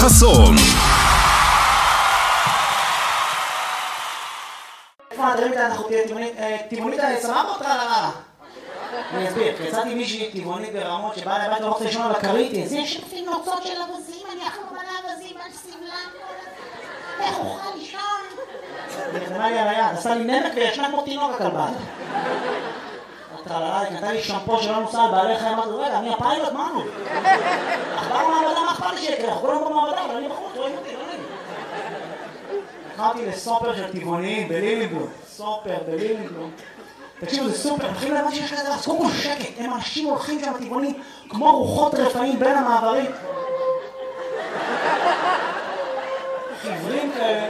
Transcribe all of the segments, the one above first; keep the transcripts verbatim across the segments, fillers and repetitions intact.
חסון. איפה נדרים איתה אנחנו טבעונית סבבה אותך על הרעה? אני אסביר, יצאתי מישהי טבעונית ברמות שבאה לבית לא רוצה לישון על הכרית. זה שפים נוצות של אבזים, אני אחלום על האבזים, על סבלם. איך אוכל לישון? נרדמה לי על היד, עשה לי נמק וישנה כמו תינוק הכלבה. טרללה, היא נתנה לי שמפו שלא נוסע על בעלי חיים, אמרתי, רגע, אני הפיילוט, מה נו? אכבר מעבדה, מה אכפת לי שיקרה? אנחנו כולנו במעבדה, אבל אני בחוץ, רואים אותי, לא נעים. נכנסתי לסופר של טבעוניים בלילינגלום, סופר בלילינגלום. תקשיבו, זה סופר, מתחילים להבין שיש כזה, אז קודם כל שקט, הם אנשים הולכים שם טבעוניים כמו רוחות רפאים בין המעברים. חיוורים כאלה.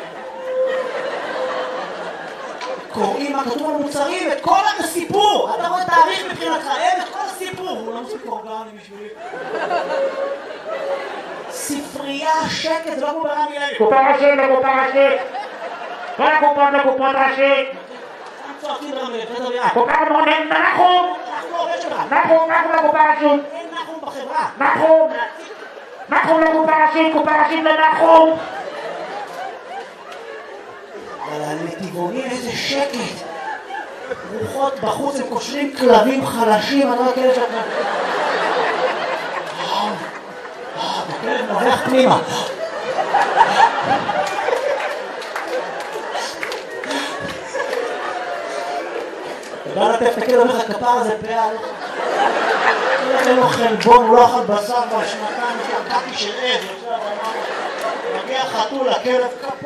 קוראים מה כתוב על מוצרים, את כל הסיפור! אתה רואה תאריך מבחינתך, אין את כל הסיפור! הוא לא מוסיף אורגני בשבילי. ספרייה, שקט, זה לא כמו ברמי לוי. קופה ראשית לקופה ראשית! כל הקופות לקופות ראשית! צועקים ברמי לוי, פטר בירה. קופה מונן, נחום! אנחנו עובד שלך. נחום, נחום לקופה ראשית! אין נחום בחברה. נחום! נחום לקופה ראשית, קופה ראשית לנחום! אבל לטבעונים איזה שקט. רוחות בחוץ, הם קושרים כלבים חלשים, אני לא יודע כאלה שאתה... וואו, וואו, הכלב נובח פנימה. אתה בא לטף את הכלב, אומר לך כפר הזה פעל. אין לו חלבון, הוא לא אכל בשר בשנתיים, שקעתי של עז, מגיע חתול, הכלב כפר.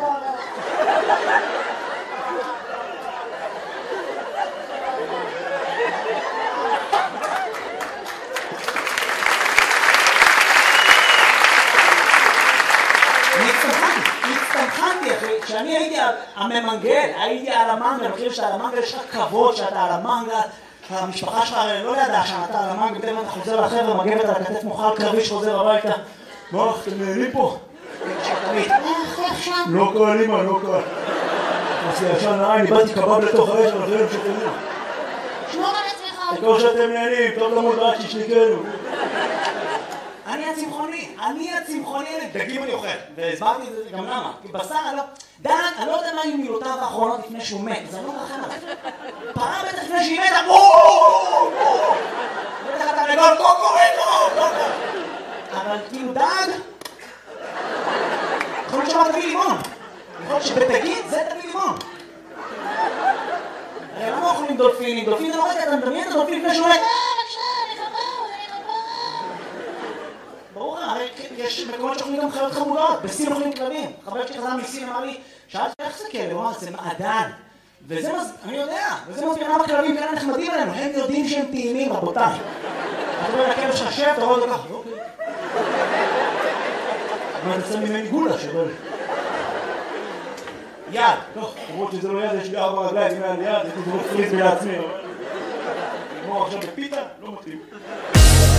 הצטמחנתי אחי, כשאני הייתי הממנגל, הייתי על המנגל, אני חושב שעל המנגל יש לך כבוד שאתה על המנגל, המשפחה שלך לא ידעה שאתה על המנגל, בטח אתה חוזר לחבר'ה, מגבת על הכתף מוכל קרבי שחוזר הביתה. מה, אתם נהנים פה? איך שם? לא קל אימא, לא קל. עשי ישן נראה, אני באתי קבב לתוך האש, אבל זה לא שתהנים. שמור על עצמך. הכל שאתם נהנים, טוב למוד רק שישניקנו. אני הצמחוני, אני הצמחוני, דגים אני אוכל, והסברתי את זה גם למה, כי בשר, אני לא, דן, אני לא יודע מה היו מילותיו האחרונות לפני שהוא מת, זה לא מרחם עליו. פרה בטח לפני שהיא מתה, בואו! בטח אתה לגול, קוקוריקו! אבל כאילו דג, יכול להיות שאומר תביא לימון, יכול להיות שבדגים זה תביא לימון. הרי למה אוכלים דולפינים? דולפין זה לא רגע, אתה מדמיין את הדולפין לפני שהוא מת. ברור, הרי יש מקומות שאוכלים גם חיות חמודות, בסין אוכלים כלבים. חבר שלי חזר מסין אמר לי, שאלתי איך זה כאלה? הוא אמר, זה מעדן. וזה מז... אני יודע, וזה מסביר למה כלבים כאלה נחמדים עלינו, הם יודעים שהם טעימים, רבותיי. אתה רואה לכלב שלך שב, אתה רואה אותו ככה, אוקיי. אבל אתה שם ממני גולה שבל. יד, לא, למרות שזה לא יד, יש לי ארבע רגליים, אם היה לי יד, הייתי זרוק פריז לעצמי. נגמור עכשיו בפיתה, לא מתאים.